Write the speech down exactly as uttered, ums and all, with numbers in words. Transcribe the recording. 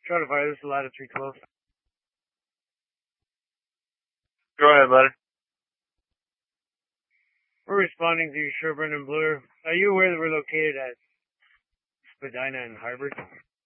Try to fire this a lot of three twelve. Go ahead, buddy. We're responding to Sherburne and Bloor. Are you aware that we're located at Spadina and Harvard?